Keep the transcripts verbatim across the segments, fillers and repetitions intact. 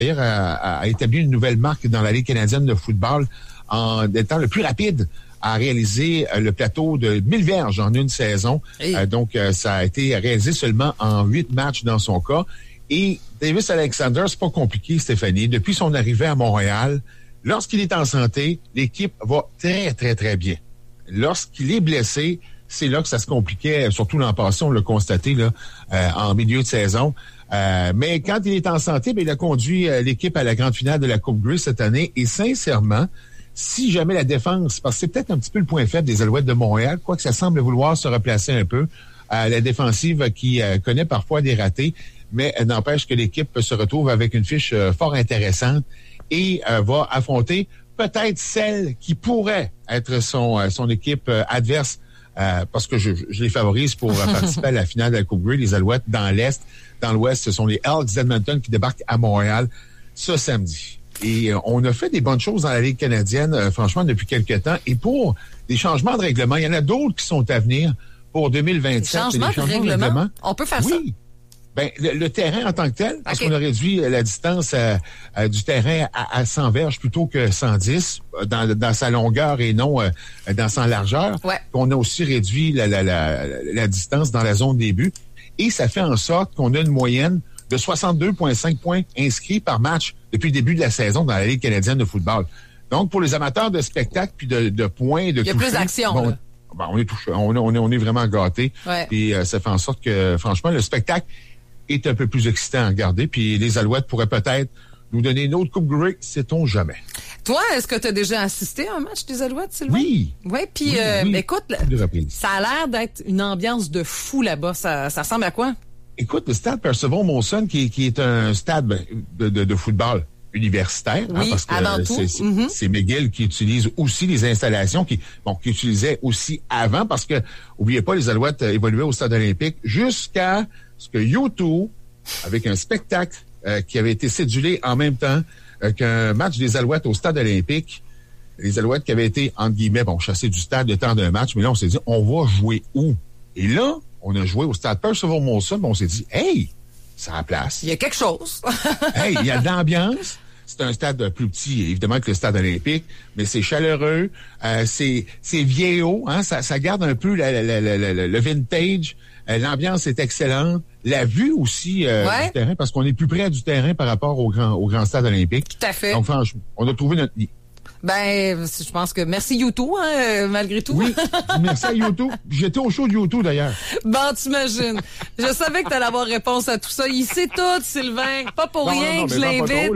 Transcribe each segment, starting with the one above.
d'ailleurs a, a établi une nouvelle marque dans la Ligue canadienne de football en étant le plus rapide à réaliser le plateau de mille verges en une saison. Hey. Euh, donc, euh, ça a été réalisé seulement en huit matchs dans son cas. Et Davis Alexander, c'est pas compliqué, Stéphanie. Depuis son arrivée à Montréal, lorsqu'il est en santé, l'équipe va très, très, très bien. Lorsqu'il est blessé, c'est là que ça se compliquait, surtout l'an passé, on l'a constaté là, euh, en milieu de saison. Euh, mais quand il est en santé, bien, il a conduit euh, l'équipe à la grande finale de la Coupe Grey cette année. Et sincèrement, si jamais la défense, parce que c'est peut-être un petit peu le point faible des Alouettes de Montréal, quoique ça semble vouloir se replacer un peu, euh, la défensive qui euh, connaît parfois des ratés, mais euh, n'empêche que l'équipe se retrouve avec une fiche euh, fort intéressante et euh, va affronter peut-être celle qui pourrait être son, euh, son équipe euh, adverse, euh, parce que je, je les favorise pour euh, participer à la finale de la Coupe Grey, les Alouettes dans l'Est. Dans l'Ouest, ce sont les Elks d'Edmonton qui débarquent à Montréal ce samedi. Et euh, on a fait des bonnes choses dans la Ligue canadienne, euh, franchement, depuis quelques temps. Et pour des changements de règlement, il y en a d'autres qui sont à venir pour deux mille vingt-sept. Des changements, des changements de, règlement? de règlement? On peut faire oui. ça? Ben, le, le terrain en tant que tel, parce okay. qu'on a réduit la distance euh, euh, du terrain à, à cent verges plutôt que cent dix dans, dans sa longueur et non euh, dans sa largeur. Ouais. On a aussi réduit la, la, la, la distance dans la zone des buts. Et ça fait en sorte qu'on a une moyenne de soixante-deux virgule cinq points inscrits par match depuis le début de la saison dans la Ligue canadienne de football. Donc, pour les amateurs de spectacle puis de, de points, de il y a toucher, plus d'action. Bon, ben, on est touché, on, on, est, on est vraiment gâtés. Ouais. Et euh, ça fait en sorte que, franchement, le spectacle est un peu plus excitant à regarder. Puis les Alouettes pourraient peut-être nous donner une autre Coupe Grey, sait-on jamais. Toi, est-ce que tu as déjà assisté à un match des Alouettes, Sylvain? Oui. Ouais, puis oui, euh, oui. écoute, ça a l'air d'être une ambiance de fou là-bas. Ça, ça ressemble à quoi? Écoute, le stade Percival Molson, qui, qui est un stade de, de, de football universitaire, oui, hein, parce que avant c'est, tout. c'est, mm-hmm. c'est McGill qui utilise aussi les installations qui, bon, qui utilisait aussi avant, parce que, oubliez pas, les Alouettes évoluaient au stade olympique jusqu'à ce que U deux, avec un spectacle euh, qui avait été cédulé en même temps euh, qu'un match des Alouettes au stade olympique, les Alouettes qui avaient été, entre guillemets, bon, chassés du stade le temps d'un match, mais là, on s'est dit, on va jouer où? Et là, on a joué au stade Percival Molson, mais on s'est dit, hey, ça a la place. Il y a quelque chose. Hey, il y a de l'ambiance. C'est un stade plus petit, évidemment, que le stade olympique, mais c'est chaleureux, euh, c'est, c'est vieillot, hein, ça, ça garde un peu la, la, la, la, la, le vintage. Euh, l'ambiance est excellente. La vue aussi euh, ouais. du terrain, parce qu'on est plus près du terrain par rapport au grand, au grand stade olympique. Tout à fait. Donc, franchement, on a trouvé notre nid. Ben, je pense que merci U deux, hein, malgré tout. Oui, merci à U deux. J'étais au show de U deux, d'ailleurs. Bon, t'imagines. Je savais que t'allais avoir réponse à tout ça. Il sait tout, Sylvain. Pas pour non, rien non, non, que je l'invite.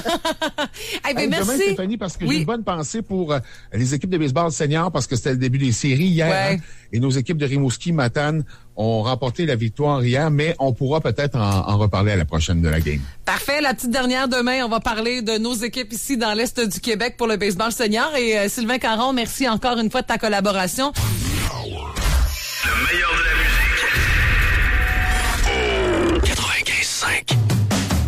hey, ben, hey, merci. Demain, Stéphanie, parce que oui. j'ai une bonne pensée pour euh, les équipes de baseball seniors, parce que c'était le début des séries hier. Ouais. Hein, et nos équipes de Rimouski, Matane ont remporté la victoire hier, mais on pourra peut-être en, en reparler à la prochaine de la game. Parfait. La petite dernière demain, on va parler de nos équipes ici dans l'Est du Québec pour le baseball senior. Et euh, Sylvain Caron, merci encore une fois de ta collaboration. Le meilleur de la musique.